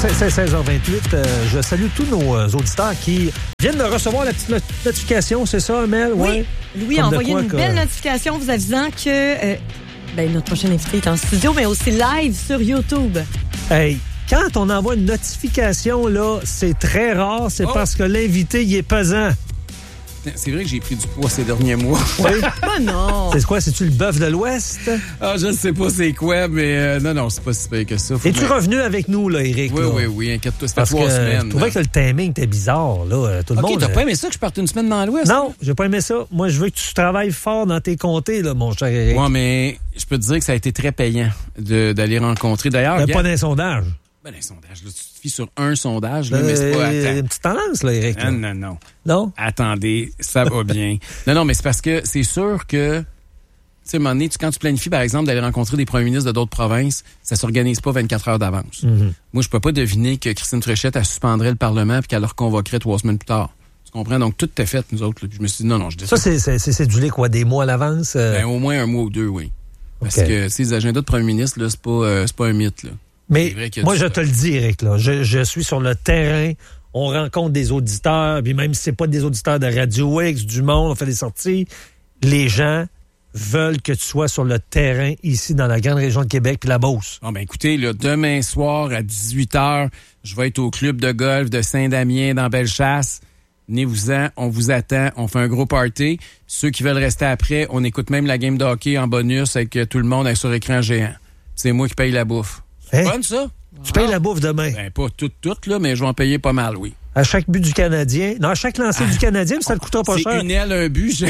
C'est 16h28. Je salue tous nos auditeurs qui viennent de recevoir la petite notification, c'est ça, Mel? Oui. Louis a envoyé une belle notification vous avisant que notre prochain invité est en studio, mais aussi live sur YouTube. Hey, quand on envoie une notification, là, c'est très rare, c'est parce que l'invité, il est pesant. C'est vrai que j'ai pris du poids ces derniers mois. Oui? Ah non! C'est quoi? C'est-tu le bœuf de l'Ouest? Ah, je ne sais pas c'est quoi, mais non, c'est pas si pire que ça. Es-tu revenu avec nous, là, Éric? Oui, inquiète-toi, ça fait 3 semaines. Je trouvais que le timing était bizarre, là. Tout le monde. OK, t'as pas aimé ça que je parte une semaine dans l'Ouest? Non, j'ai pas aimé ça. Moi, je veux que tu travailles fort dans tes comtés, là, mon cher Éric. Ouais, mais je peux te dire que ça a été très payant d'aller rencontrer. D'ailleurs, il n'y a pas d'un sondage. Ben, les sondages, là, tu te fies sur un sondage, là, mais c'est pas... Une petite tendance, là, Éric. Non. Non? Attendez, ça va bien. Non, mais c'est parce que c'est sûr que, tu sais, à un moment donné, quand tu planifies, par exemple, d'aller rencontrer des premiers ministres de d'autres provinces, ça s'organise pas 24 heures d'avance. Mm-hmm. Moi, je peux pas deviner que Christine Fréchette, elle suspendrait le Parlement puis qu'elle le reconvoquerait 3 semaines plus tard. Tu comprends? Donc, tout est fait, nous autres. Là. Puis je me suis dit, non, je dis ça. C'est du lait, quoi, des mois à l'avance? Ben, au moins 1 mois ou 2, oui. Parce que ces agendas de premier ministre, là, c'est pas un mythe, là. Mais moi, je te le dis, Éric, là, je suis sur le terrain, on rencontre des auditeurs, puis même si c'est pas des auditeurs de Radio X, du Monde, on fait des sorties, les gens veulent que tu sois sur le terrain ici dans la grande région de Québec puis la Beauce. Bon, ben écoutez, là, demain soir à 18h, je vais être au club de golf de Saint-Damien dans Bellechasse. Venez-vous-en, on vous attend, on fait un gros party. Ceux qui veulent rester après, on écoute même la game de hockey en bonus avec tout le monde sur écran géant. C'est moi qui paye la bouffe. Hein? Bonne, ça? Tu payes la bouffe demain? Ben, pas toute, là, mais je vais en payer pas mal, oui. À chaque but du Canadien. Non, à chaque lancer du Canadien, ça ne coûtera pas cher. C'est une aile, un but.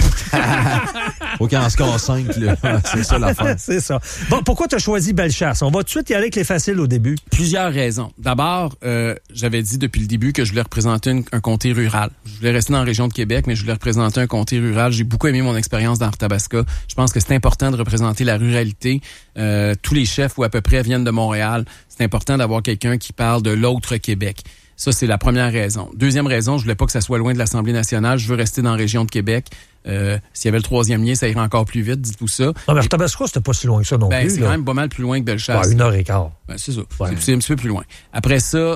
Faut qu'il en score 5, là. C'est ça l'affaire. C'est ça. Bon, pourquoi tu as choisi Bellechasse? On va tout de suite y aller avec les faciles au début. Plusieurs raisons. D'abord, j'avais dit depuis le début que je voulais représenter un comté rural. Je voulais rester dans la région de Québec, mais je voulais représenter un comté rural. J'ai beaucoup aimé mon expérience dans Arthabasca. Je pense que c'est important de représenter la ruralité. Tous les chefs, ou à peu près, viennent de Montréal. C'est important d'avoir quelqu'un qui parle de l'autre Québec. Ça, c'est la première raison. Deuxième raison, je voulais pas que ça soit loin de l'Assemblée nationale. Je veux rester dans la région de Québec. S'il y avait le 3e lien, ça irait encore plus vite, dites-vous ça. Non, mais Arthabasca, c'était pas si loin que ça non plus. C'est quand même pas mal plus loin que Bellechasse. 1h15. Ben, c'est ça. Ouais. C'est un petit peu plus loin. Après ça,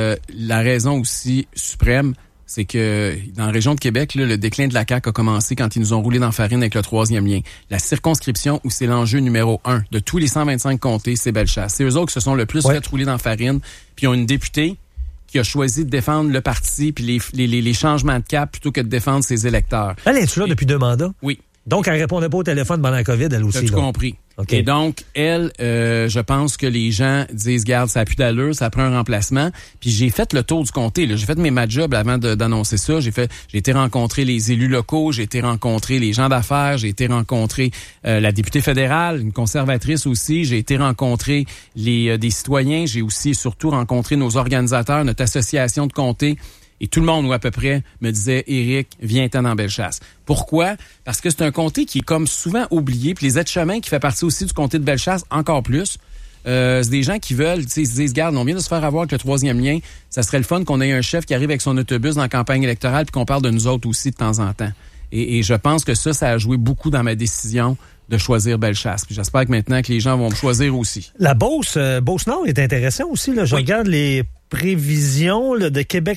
la raison aussi suprême, c'est que dans la région de Québec, là, le déclin de la CAQ a commencé quand ils nous ont roulé dans la farine avec le 3e lien. La circonscription où c'est l'enjeu numéro 1 de tous les 125 comtés, c'est Bellechasse. C'est eux autres qui se sont le plus fait rouler dans la farine. Puis ils ont une députée qui a choisi de défendre le parti puis les changements de cap plutôt que de défendre ses électeurs. Elle est-tu là depuis 2 mandats? Oui. Donc, elle répondait pas au téléphone pendant la COVID, elle aussi. T'as-tu compris? Okay. Et donc, elle, je pense que les gens disent, garde, ça n'a plus d'allure, ça prend un remplacement. Puis j'ai fait le tour du comté. Là. J'ai fait mes jobs avant d'annoncer ça. J'ai été rencontrer les élus locaux, j'ai été rencontrer les gens d'affaires, j'ai été rencontrer la députée fédérale, une conservatrice aussi. J'ai été rencontrer des citoyens. J'ai aussi et surtout rencontré nos organisateurs, notre association de comté. Et tout le monde, ou à peu près, me disait, Éric, viens-t'en dans Bellechasse. Pourquoi? Parce que c'est un comté qui est comme souvent oublié. Puis les aides-chemins, qui fait partie aussi du comté de Bellechasse, encore plus. C'est des gens qui veulent, tu sais, ils se disent, garde, on vient de se faire avoir avec le 3e lien. Ça serait le fun qu'on ait un chef qui arrive avec son autobus dans la campagne électorale puis qu'on parle de nous autres aussi de temps en temps. Et je pense que ça a joué beaucoup dans ma décision de choisir Bellechasse. Puis j'espère que maintenant que les gens vont me choisir aussi. La Beauce-Nord est intéressant aussi. Là. Je regarde les prévisions là, de Québec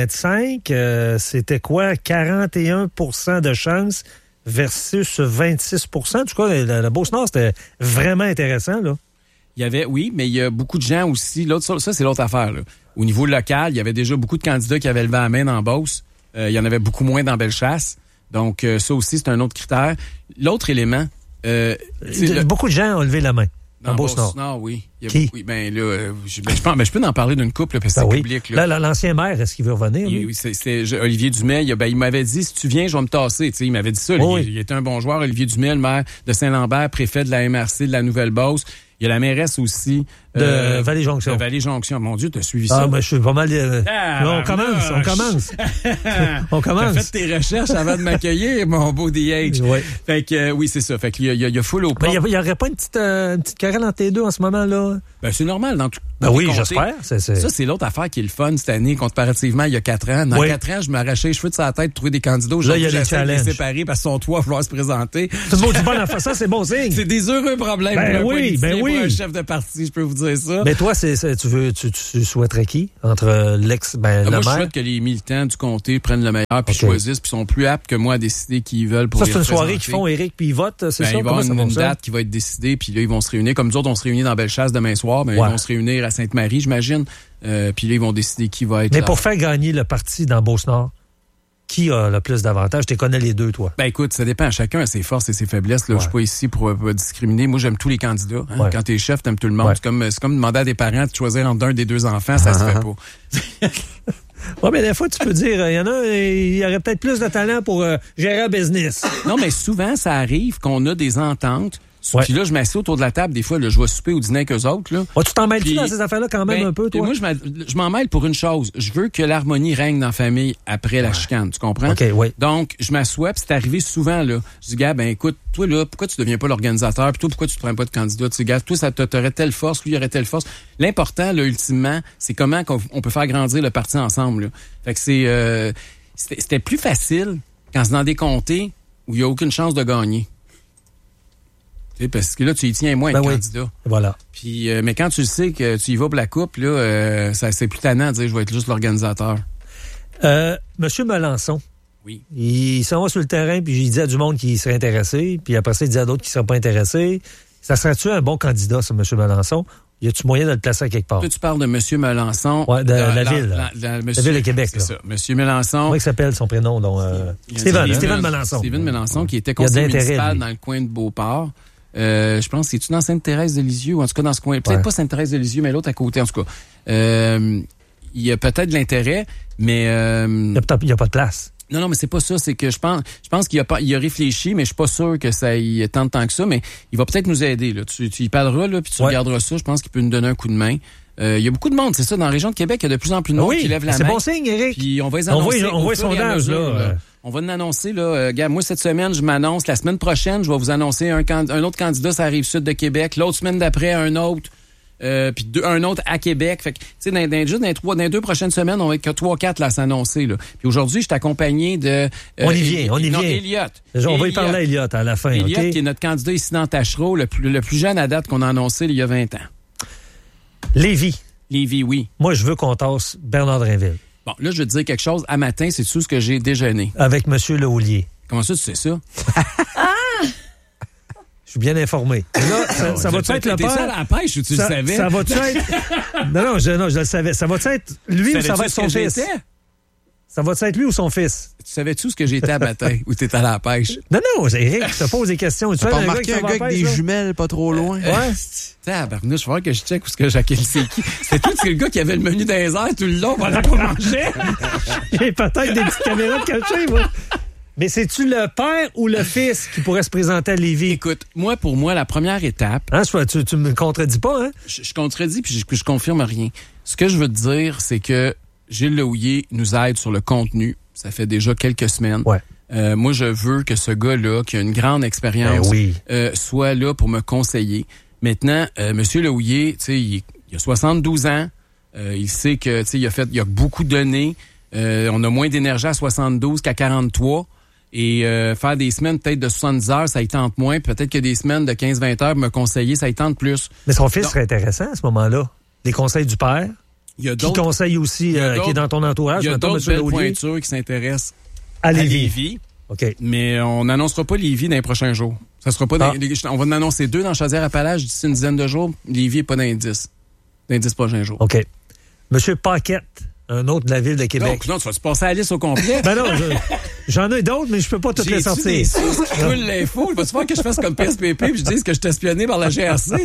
125. C'était quoi? 41 % de chance versus 26 %. En tout cas, la Beauce-Nord, c'était vraiment intéressant. Là. Il y avait, oui, mais il y a beaucoup de gens aussi. Ça, c'est l'autre affaire. Là. Au niveau local, il y avait déjà beaucoup de candidats qui avaient levé la main dans Beauce. Il y en avait beaucoup moins dans Bellechasse. Donc, ça aussi, c'est un autre critère. L'autre élément... beaucoup de gens ont levé la main. Dans Beauce-Nord. Non, oui. Qui? Oui, je peux en parler d'une couple, parce que c'est public. Là, l'ancien maire, est-ce qu'il veut revenir? Oui, c'est Olivier Dumais. Il m'avait dit, si tu viens, je vais me tasser. T'sais, il m'avait dit ça. Il était un bon joueur. Olivier Dumais, le maire de Saint-Lambert, préfet de la MRC de la Nouvelle-Beauce. Il y a la mairesse aussi. De Vallée-Jonction. De Vallée-Jonction. Mon Dieu, t'as suivi ça? Ah, ben, je suis pas mal... on commence. T'as fait tes recherches avant de m'accueillir, mon beau DH. Oui. Fait que, oui, c'est ça. Fait qu'il y a full au pas. Il y aurait pas une petite querelle entre les deux en ce moment, là? Ben, c'est normal dans tout. Oui, j'espère. Ça, c'est l'autre affaire qui est le fun cette année, comparativement il y a 4 ans. Dans 4 ans, je m'arrachais les cheveux de sa tête de trouver des candidats. Là, il y a des challenges. Séparés parce que son toit va vouloir se présenter. C'est bon, ça, c'est bon signe. C'est des heureux problèmes. Ben oui, pour un chef de parti, je peux vous dire ça. Mais toi, tu souhaiterais qui? Entre le moi, maire? Je souhaite que les militants du comté prennent le meilleur puis choisissent, puis sont plus aptes que moi à décider qui ils veulent pour ça, les c'est une représenter. soirée qu'ils font, Éric, puis ils votent, c'est ça? Il va y avoir une date qui va être décidée, puis là, ils vont se réunir. Comme nous autres, on se réunit dans Bellechasse demain soir, mais ils vont se réunir à Sainte-Marie, j'imagine. Puis là, ils vont décider qui va être Mais pour faire gagner le parti dans Beauce-Nord, qui a le plus d'avantages? Tu connais les deux, toi. Ben écoute, ça dépend. Chacun a ses forces et ses faiblesses. Là. Je suis pas ici pour discriminer. Moi, j'aime tous les candidats. Hein? Quand t'es chef, t'aimes tout le monde. Ouais. C'est comme demander à des parents de choisir entre un des deux enfants, ça se fait pas. Oui, mais des fois, tu peux dire, il y en a, il y aurait peut-être plus de talent pour gérer un business. Non, mais souvent, ça arrive qu'on a des ententes. Puis là, je m'assieds autour de la table. Des fois, là, je vais souper ou dîner avec eux autres. Là. Tu t'en mêles-tu dans ces affaires-là quand même un peu, toi? Moi, je m'en mêle pour une chose. Je veux que l'harmonie règne dans la famille après la chicane. Tu comprends? OK, oui. Donc, je m'assois, puis c'est arrivé souvent, là. Je dis, gars, ben écoute, toi, là, pourquoi tu deviens pas l'organisateur? Puis toi, pourquoi tu te prends pas de candidat? Tu sais, gars, toi, ça t'aurait telle force, lui, il aurait telle force. L'important, là, ultimement, c'est comment on peut faire grandir le parti ensemble, là. Fait que c'était plus facile quand c'est dans des comtés où il y a aucune chance de gagner. Parce que là, tu y tiens moins de candidats. Voilà. Puis, mais quand tu sais que tu y vas pour la coupe, là, c'est plus tannant de dire je vais être juste l'organisateur. Monsieur Melançon. Oui. Il s'en va sur le terrain, puis il dit à du monde qui serait intéressé, puis après ça, il dit à d'autres qui ne seraient pas intéressés. Ça serait-tu un bon candidat, ça, monsieur Melançon? Y a-tu moyen de le placer à quelque part? Toi, tu parles de monsieur Melançon. Oui, de la ville. La ville de Québec. C'est ça. Monsieur Melançon. Comment il s'appelle son prénom? Steven Melançon. Steven Melançon, qui était conseiller municipal dans le coin de Beauport. Je pense, c'est-tu dans Sainte-Thérèse-de-Lisieux, ou en tout cas dans ce coin, peut-être pas Sainte-Thérèse-de-Lisieux, mais l'autre à côté, en tout cas. Il y a peut-être de l'intérêt, mais... Il n'y a pas de place. Non, mais c'est pas ça, c'est que je pense qu'il a réfléchi, mais je suis pas sûr que ça y tente tant que ça, mais il va peut-être nous aider, là. Tu y parleras, là, puis tu regarderas ça, je pense qu'il peut nous donner un coup de main. Il y a beaucoup de monde, c'est ça, dans la région de Québec, il y a de plus en plus de monde qui lève la main. C'est bon signe, Éric. Puis on va les annoncer. On voit les sondages, là. On va l'annoncer, là. Regarde, moi, cette semaine, je m'annonce. La semaine prochaine, je vais vous annoncer un autre candidat, ça arrive sud de Québec. L'autre semaine d'après, un autre. Puis un autre à Québec. Fait que, tu sais, dans les 2 prochaines semaines, on va être que 3-4 là à s'annoncer, là. Puis aujourd'hui, je suis accompagné de... on y vient. Elliot. On va y parler à Elliot à la fin, Elliot, qui est notre candidat ici dans Tachereau, le plus jeune à date qu'on a annoncé il y a 20 ans. Lévis, oui. Moi, je veux qu'on tasse Bernard Drinville. Bon, là, je vais te dire quelque chose. À matin, c'est tout ce que j'ai déjeuné. Avec M. Lehoulier. Comment ça, tu sais ça? Je suis bien informé. Là, ça va-tu être le père? T'es ça à la pêche ou tu le savais? Ça va-tu être... Non, je le savais. Ça va-tu être lui ou ça va être son fils? Ça va-tu être lui ou son fils? Tu savais-tu ce que j'étais à matin ou t'étais à la pêche? Non, Éric, je te pose des questions. Tu as pas remarqué un gars avec des jumelles pas trop loin? Ouais. Tabarnouche, il va falloir que je check où ce que Jacques c'est qui. C'est toi, c'est le gars qui avait le menu dans les airs tout le long pendant qu'on mangeait. J'ai peut-être des petites caméras de cachées, moi. Mais c'est-tu le père ou le fils qui pourrait se présenter à Lévis? Écoute, pour moi, la première étape... Hein, tu me contredis pas, hein? Je contredis puis je confirme rien. Ce que je veux te dire, c'est que Gilles Lehoulier nous aide sur le contenu. Ça fait déjà quelques semaines. Ouais. Moi, je veux que ce gars-là, qui a une grande expérience, soit là pour me conseiller. Maintenant, Monsieur Lehoulier, tu sais, il a 72 ans. Il sait que, tu sais, il a beaucoup donné. On a moins d'énergie à 72 qu'à 43. Et faire des semaines peut-être de 70 heures, ça y tente moins. Peut-être que des semaines de 15-20 heures, me conseiller, ça y tente plus. Mais son fils serait intéressant à ce moment-là. Les conseils du père. Il y a qui conseille aussi, qui est dans ton entourage. Il y a d'autres belles pointures qui s'intéressent à Lévis. OK. Mais on n'annoncera pas Lévis dans les prochains jours. Ça sera pas on va en annoncer 2 dans Chaudière-Appalaches d'ici une dizaine de jours. Lévis n'est pas dans les 10. Dans les 10 prochains jours. OK. Monsieur Paquette, un autre de la ville de Québec. Non, tu vas te passer à la liste au complet. Ben non, j'en ai d'autres, mais je peux pas toutes les sortir. Des sources qui coulent l'info. Il va-tu falloir que je fasse comme PSPP puis je dise que je t'ai espionné par la GRC?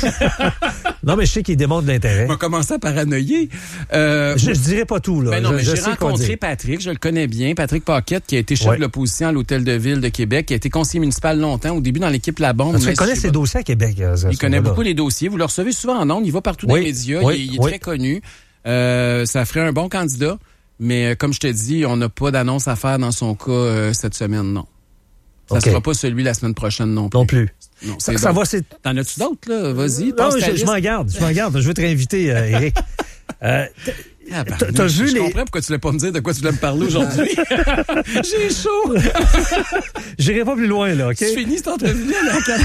Non, mais je sais qu'il démontre de l'intérêt. Il va commencer à paranoïer. Je dirais pas tout, là. Ben non, mais j'ai rencontré Patrick, je le connais bien. Patrick Paquette, qui a été chef de l'opposition à l'Hôtel de Ville de Québec, qui a été conseiller municipal longtemps, au début dans l'équipe La Bombe. Tu connais ses dossiers à Québec. Il connaît beaucoup les dossiers. Vous le recevez souvent en ondes. Il va partout dans les médias. Il est très connu. Ça ferait un bon candidat. Mais comme je te dis, on n'a pas d'annonce à faire dans son cas cette semaine, non. Ça sera pas celui la semaine prochaine non plus. Non plus. Non, ça va, c'est... T'en as-tu d'autres, là? Vas-y, non, je m'en garde. Je veux te réinviter, Éric. T'as vu je comprends pourquoi tu voulais pas me dire de quoi tu voulais me parler aujourd'hui. J'ai chaud. J'irai pas plus loin, là, OK? Tu finis cette entrevue-là,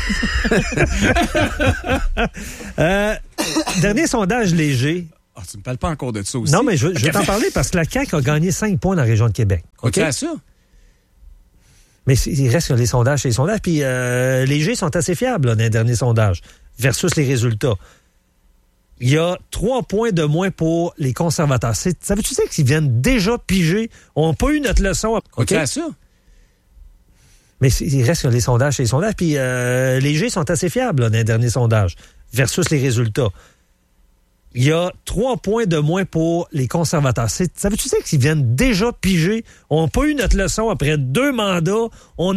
dernier sondage léger. Ah, tu me parles pas encore de ça aussi. Non, mais je vais t'en parler parce que la CAQ a gagné 5 points dans la région de Québec. OK, à ça? Mais il reste que les sondages, c'est les sondages. Puis léger sont assez fiables là, dans les derniers sondages versus les résultats. Il y a 3 points de moins pour les conservateurs. Ça veut-tu dire qu'ils viennent déjà piger? On n'a pas eu notre leçon. OK, à ça? Mais il reste que les sondages, c'est les sondages. Puis léger sont assez fiables là, dans les derniers sondages versus les résultats. Il y a 3 points de moins pour les conservateurs. Ça veut-tu dire qu'ils viennent déjà piger? On n'a pas eu notre leçon après 2 mandats.